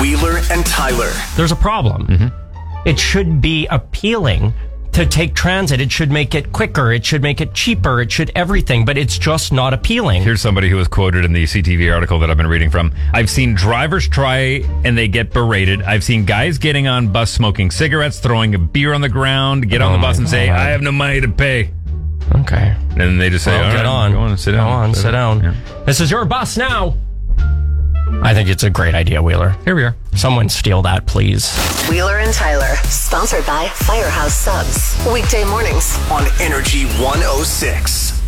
Wheeler and Tyler. There's a problem. It should be appealing to take transit. It should make it quicker. It should make it cheaper. It should everything, but it's just not appealing. Here's somebody who was quoted in the CTV article that I've been reading from. I've seen drivers try and they get berated. I've seen guys getting on bus smoking cigarettes, throwing a beer on the ground, get on the bus and say, I have no money to pay. Okay. And then they just say, Well, all get right, on. go on, sit down. Go on, sit down. Yeah. This is your bus now. I think it's a great idea, Wheeler. Here we are. Someone steal that, please. Wheeler and Tyler, sponsored by Firehouse Subs. Weekday mornings On Energy 106.